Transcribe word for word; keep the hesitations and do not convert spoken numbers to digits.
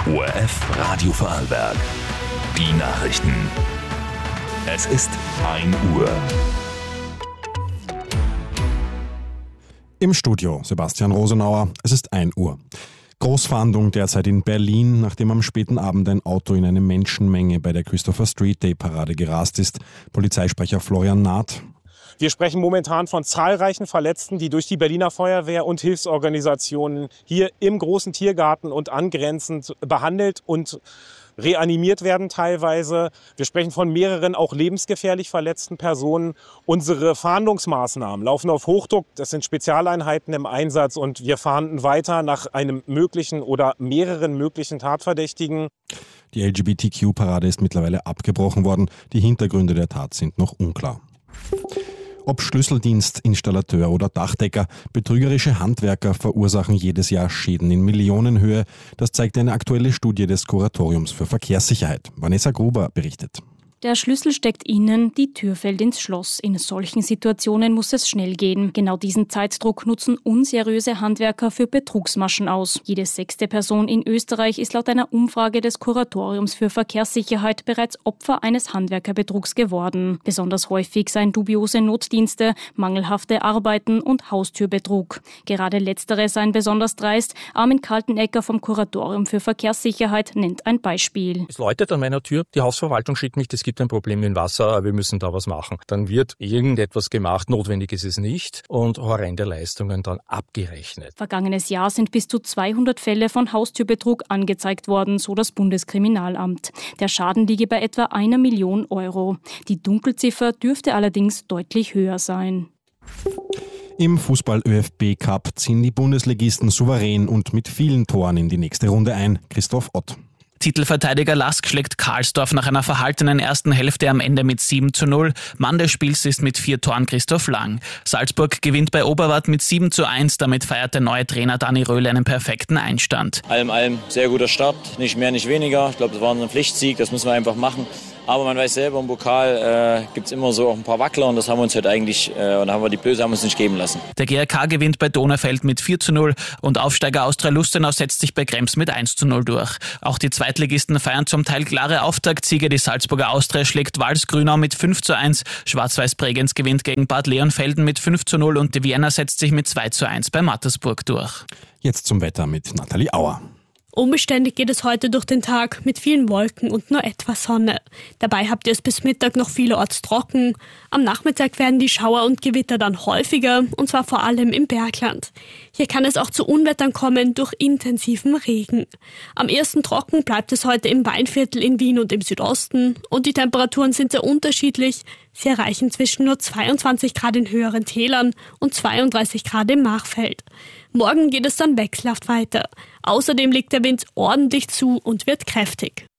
O R F Radio Vorarlberg. Die Nachrichten. Es ist ein Uhr. Im Studio Sebastian Rosenauer. Es ist ein Uhr. Großfahndung derzeit in Berlin, nachdem am späten Abend ein Auto in eine Menschenmenge bei der Christopher Street Day Parade gerast ist. Polizeisprecher Florian Naht. Wir sprechen momentan von zahlreichen Verletzten, die durch die Berliner Feuerwehr und Hilfsorganisationen hier im großen Tiergarten und angrenzend behandelt und reanimiert werden teilweise. Wir sprechen von mehreren auch lebensgefährlich verletzten Personen. Unsere Fahndungsmaßnahmen laufen auf Hochdruck. Das sind Spezialeinheiten im Einsatz und wir fahnden weiter nach einem möglichen oder mehreren möglichen Tatverdächtigen. Die L G B T Q-Parade ist mittlerweile abgebrochen worden. Die Hintergründe der Tat sind noch unklar. Ob Schlüsseldienst, Installateur oder Dachdecker, betrügerische Handwerker verursachen jedes Jahr Schäden in Millionenhöhe. Das zeigt eine aktuelle Studie des Kuratoriums für Verkehrssicherheit. Vanessa Gruber berichtet. Der Schlüssel steckt innen, die Tür fällt ins Schloss. In solchen Situationen muss es schnell gehen. Genau diesen Zeitdruck nutzen unseriöse Handwerker für Betrugsmaschen aus. Jede sechste Person in Österreich ist laut einer Umfrage des Kuratoriums für Verkehrssicherheit bereits Opfer eines Handwerkerbetrugs geworden. Besonders häufig seien dubiose Notdienste, mangelhafte Arbeiten und Haustürbetrug. Gerade letztere seien besonders dreist. Armin Kaltenecker vom Kuratorium für Verkehrssicherheit nennt ein Beispiel. Es läutet an meiner Tür, die Hausverwaltung schickt mich, es gibt ein Problem mit dem Wasser, wir müssen da was machen. Dann wird irgendetwas gemacht, notwendig ist es nicht und horrende Leistungen dann abgerechnet. Vergangenes Jahr sind bis zu zweihundert Fälle von Haustürbetrug angezeigt worden, so das Bundeskriminalamt. Der Schaden liege bei etwa einer Million Euro. Die Dunkelziffer dürfte allerdings deutlich höher sein. Im Fußball-ÖFB Cup ziehen die Bundesligisten souverän und mit vielen Toren in die nächste Runde ein. Christoph Ott. Titelverteidiger Lask schlägt Karlsdorf nach einer verhaltenen ersten Hälfte am Ende mit sieben zu null. Mann des Spiels ist mit vier Toren Christoph Lang. Salzburg gewinnt bei Oberwart mit sieben zu eins. Damit feiert der neue Trainer Dani Röhle einen perfekten Einstand. Allem allem sehr guter Start, nicht mehr, nicht weniger. Ich glaube, das war ein Pflichtsieg, das müssen wir einfach machen. Aber man weiß selber, im Pokal äh, gibt es immer so auch ein paar Wackler und das haben wir uns heute eigentlich, äh, und haben wir die Böse haben uns nicht geben lassen. Der G R K gewinnt bei Donaufeld mit vier zu null und Aufsteiger Austria Lustenau setzt sich bei Krems mit eins zu null durch. Auch die Zweitligisten feiern zum Teil klare Auftaktsiege. Die Salzburger Austria schlägt Wals Grünau mit fünf zu eins, Schwarz-Weiß Bregenz gewinnt gegen Bad Leonfelden mit fünf zu null und die Vienna setzt sich mit zwei zu eins bei Mattersburg durch. Jetzt zum Wetter mit Nathalie Auer. Unbeständig geht es heute durch den Tag mit vielen Wolken und nur etwas Sonne. Dabei habt ihr es bis Mittag noch vielerorts trocken. Am Nachmittag werden die Schauer und Gewitter dann häufiger, und zwar vor allem im Bergland. Hier kann es auch zu Unwettern kommen durch intensiven Regen. Am ehesten trocken bleibt es heute im Weinviertel in Wien und im Südosten und die Temperaturen sind sehr unterschiedlich. Sie erreichen zwischen nur zweiundzwanzig Grad in höheren Tälern und zweiunddreißig Grad im Machfeld. Morgen geht es dann wechselhaft weiter. Außerdem legt der Wind ordentlich zu und wird kräftig.